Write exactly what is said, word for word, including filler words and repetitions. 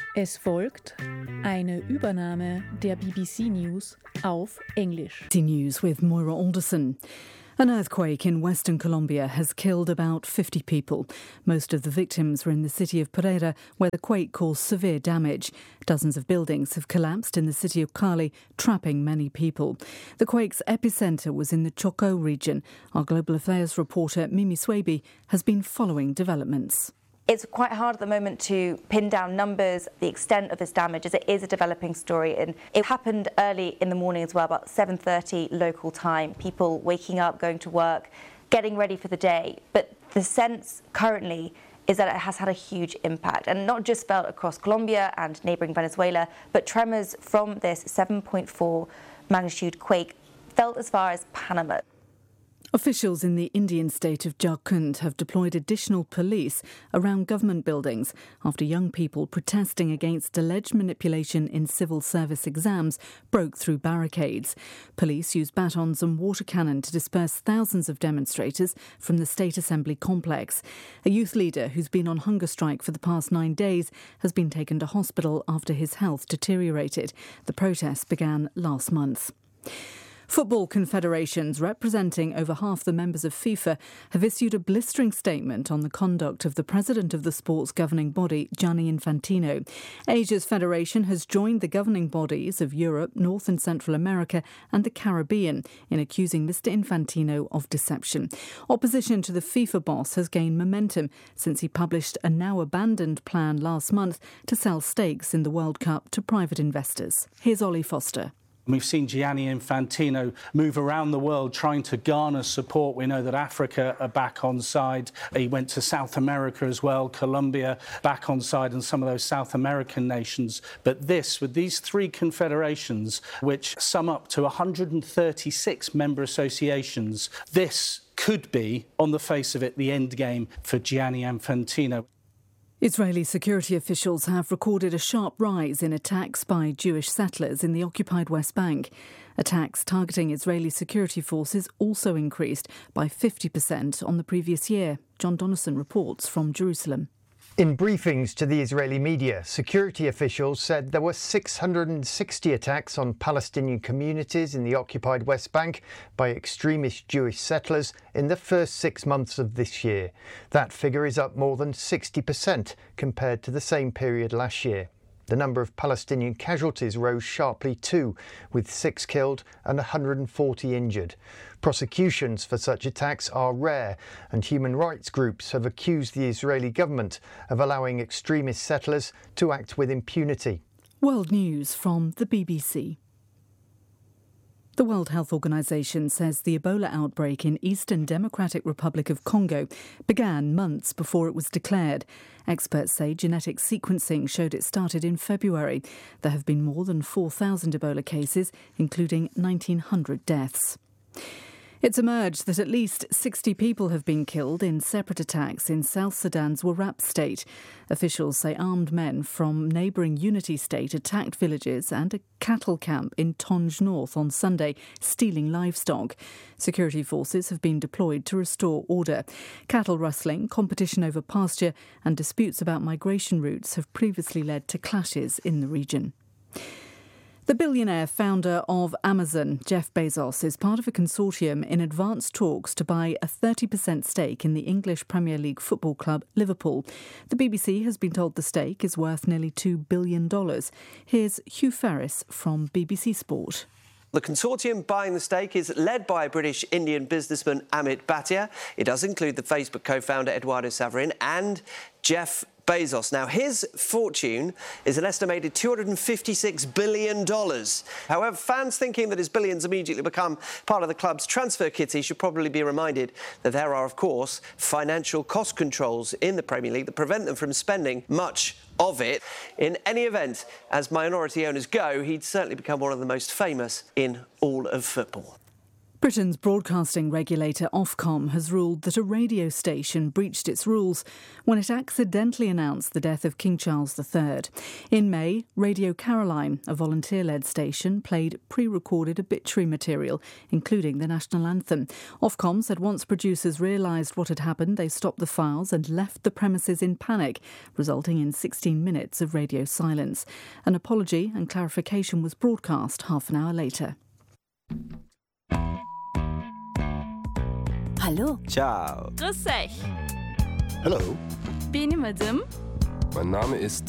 Es folgt eine Übernahme der B B C News auf Englisch. B B C News with Moira Alderson. An earthquake in western Colombia has killed about fifty people. Most of the victims were in the city of Pereira, where the quake caused severe damage. Dozens of buildings have collapsed in the city of Cali, trapping many people. The quake's epicenter was in the Chocó region. Our global affairs reporter Mimi Swaby has been following developments. It's quite hard at the moment to pin down numbers, the extent of this damage, as it is a developing story. And it happened early in the morning as well, about seven thirty local time. People waking up, going to work, getting ready for the day. But the sense currently is that it has had a huge impact, and not just felt across Colombia and neighbouring Venezuela, but tremors from this seven point four magnitude quake felt as far as Panama. Officials in the Indian state of Jharkhand have deployed additional police around government buildings after young people protesting against alleged manipulation in civil service exams broke through barricades. Police used batons and water cannon to disperse thousands of demonstrators from the State Assembly complex. A youth leader who's been on hunger strike for the past nine days has been taken to hospital after his health deteriorated. The protests began last month. Football confederations representing over half the members of FIFA have issued a blistering statement on the conduct of the president of the sport's governing body, Gianni Infantino. Asia's federation has joined the governing bodies of Europe, North and Central America and the Caribbean in accusing Mister Infantino of deception. Opposition to the FIFA boss has gained momentum since he published a now-abandoned plan last month to sell stakes in the World Cup to private investors. Here's Ollie Foster. We've seen Gianni Infantino move around the world trying to garner support. We know that Africa are back on side. He went to South America as well, Colombia back on side, and some of those South American nations. But this, with these three confederations, which sum up to one hundred thirty-six member associations, this could be, on the face of it, the end game for Gianni Infantino. Israeli security officials have recorded a sharp rise in attacks by Jewish settlers in the occupied West Bank. Attacks targeting Israeli security forces also increased by fifty percent on the previous year. John Donnison reports from Jerusalem. In briefings to the Israeli media, security officials said there were six hundred sixty attacks on Palestinian communities in the occupied West Bank by extremist Jewish settlers in the first six months of this year. That figure is up more than sixty percent compared to the same period last year. The number of Palestinian casualties rose sharply too, with six killed and one hundred forty injured. Prosecutions for such attacks are rare, and human rights groups have accused the Israeli government of allowing extremist settlers to act with impunity. World News from the B B C. The World Health Organization says the Ebola outbreak in Eastern Democratic Republic of Congo began months before it was declared. Experts say genetic sequencing showed it started in February. There have been more than four thousand Ebola cases, including nineteen hundred deaths. It's emerged that at least sixty people have been killed in separate attacks in South Sudan's Warrap state. Officials say armed men from neighbouring Unity State attacked villages and a cattle camp in Tonj North on Sunday, stealing livestock. Security forces have been deployed to restore order. Cattle rustling, competition over pasture and disputes about migration routes have previously led to clashes in the region. The billionaire founder of Amazon, Jeff Bezos, is part of a consortium in advanced talks to buy a thirty percent stake in the English Premier League football club Liverpool. The B B C has been told the stake is worth nearly two billion dollars. Here's Hugh Ferris from B B C Sport. The consortium buying the stake is led by British-Indian businessman Amit Bhatia. It does include the Facebook co-founder Eduardo Saverin and Jeff Bezos. Now, his fortune is an estimated two hundred fifty-six billion dollars. However, fans thinking that his billions immediately become part of the club's transfer kitty should probably be reminded that there are, of course, financial cost controls in the Premier League that prevent them from spending much of it. In any event, as minority owners go, he'd certainly become one of the most famous in all of football. Britain's broadcasting regulator Ofcom has ruled that a radio station breached its rules when it accidentally announced the death of King Charles the Third. In May, Radio Caroline, a volunteer-led station, played pre-recorded obituary material, including the national anthem. Ofcom said once producers realised what had happened, they stopped the files and left the premises in panic, resulting in sixteen minutes of radio silence. An apology and clarification was broadcast half an hour later. Hallo. Ciao. Grüß euch. Hello. Benim adım. Mein Name ist